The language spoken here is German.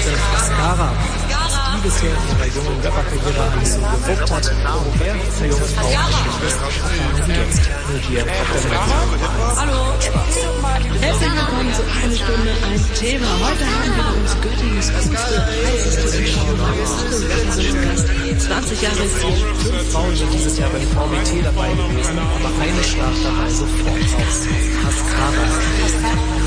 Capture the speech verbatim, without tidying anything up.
Sängerin Asghara, die bisher in ihrer jungen Rapperkarriere alles so gewuppt hat, woher der jungen Frau eingeschickt ist, erfahren Sie jetzt nur hier auf der Sendung. Hallo, herzlich willkommen zu einer Stunde ein Thema. Heute haben wir bei uns Göttingens coolste, heißeste zwanzig Jahre ist sie. Fünf Frauen sind dieses Jahr beim V B T dabei gewesen, aber eine stach dabei sofort aus. Asghara.